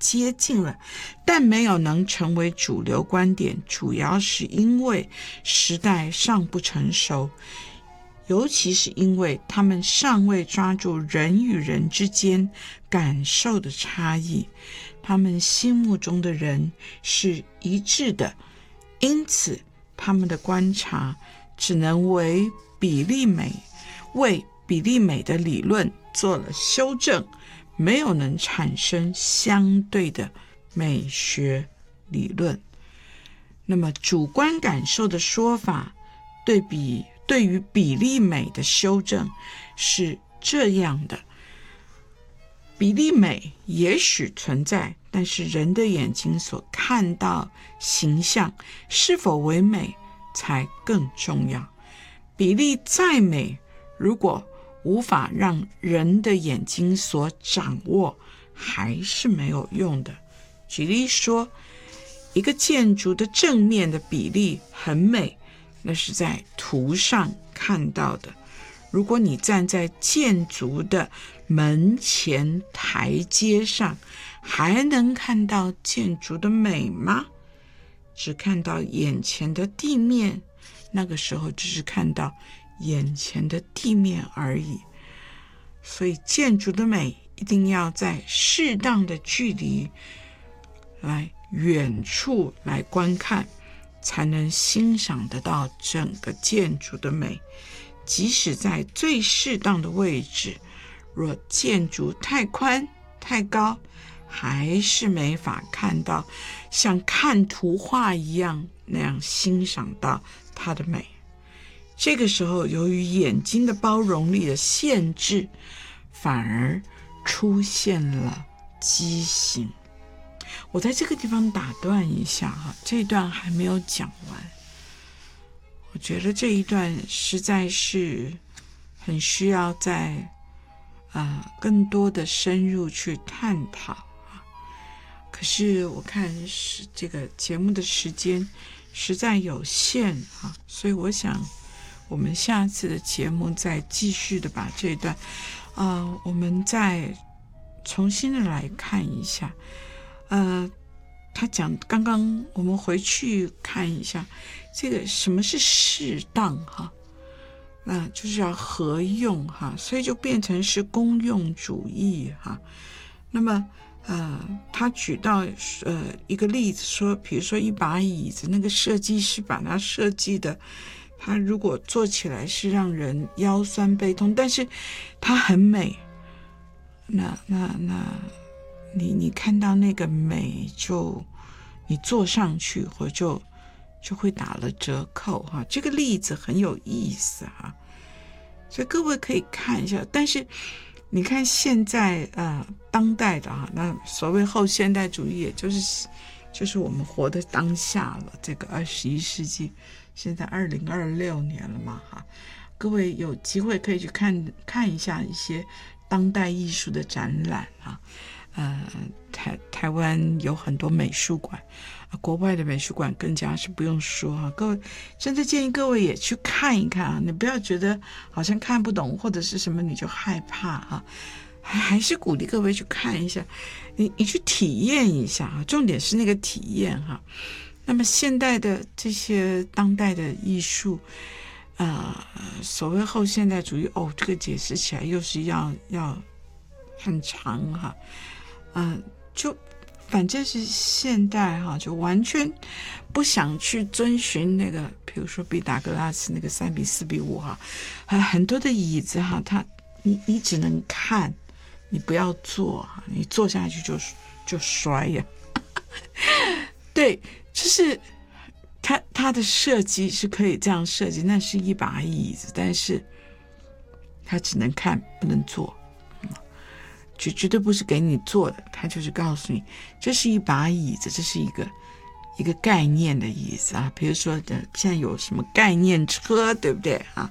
接近了，但没有能成为主流观点，主要是因为时代尚不成熟，尤其是因为他们尚未抓住人与人之间感受的差异，他们心目中的人是一致的，因此他们的观察只能为比例美的理论做了修正，没有能产生相对的美学理论。那么主观感受的说法对于比例美的修正是这样的：比例美也许存在，但是人的眼睛所看到形象是否为美才更重要。比例再美，如果无法让人的眼睛所掌握，还是没有用的。举例说，一个建筑的正面的比例很美，那是在图上看到的。如果你站在建筑的门前台阶上，还能看到建筑的美吗？只看到眼前的地面，那个时候只是看到眼前的地面而已。所以建筑的美一定要在适当的距离来远处来观看，才能欣赏得到整个建筑的美。即使在最适当的位置，若建筑太宽太高，还是没法看到像看图画一样那样欣赏到它的美。这个时候，由于眼睛的包容力的限制，反而出现了畸形。我在这个地方打断一下哈，这一段还没有讲完。我觉得这一段实在是很需要在更多的深入去探讨啊。可是我看是这个节目的时间实在有限啊，所以我想我们下次的节目再继续的把这一段我们再重新的来看一下。他讲刚刚我们回去看一下这个什么是适当哈，那就是要合用哈，所以就变成是公用主义哈。那么他举到一个例子说，比如说一把椅子，那个设计师把它设计的，他如果坐起来是让人腰酸背痛，但是它很美，那你看到那个美，就你坐上去或就会打了折扣哈。这个例子很有意思哈，所以各位可以看一下。但是你看现在当代的那所谓后现代主义，也就是我们活的当下了，这个21世纪，现在2026年了嘛哈。各位有机会可以去看一下一些当代艺术的展览啊。台湾有很多美术馆，国外的美术馆更加是不用说哈。各位真的建议各位也去看一看啊，你不要觉得好像看不懂或者是什么你就害怕啊，还是鼓励各位去看一下，你去体验一下啊，重点是那个体验哈。那么现代的这些当代的艺术所谓后现代主义这个解释起来又是要很长哈。就反正是现代哈，就完全不想去遵循那个，比如说毕达哥拉斯那个3:4:5哈，很多的椅子哈，你只能看，你不要坐，你坐下去就摔呀。对，就是它的设计是可以这样设计，那是一把椅子，但是它只能看不能坐。绝对不是给你做的，他就是告诉你这是一把椅子，这是一个概念的椅子啊。比如说现在有什么概念车，对不对啊？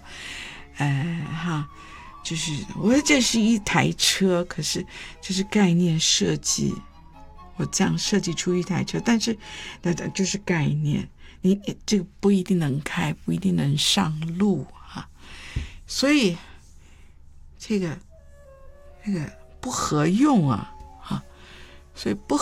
就是我说这是一台车，可是这是概念设计，我这样设计出一台车，但是那就是概念，你这个不一定能开，不一定能上路啊。所以这个不合用啊，所以不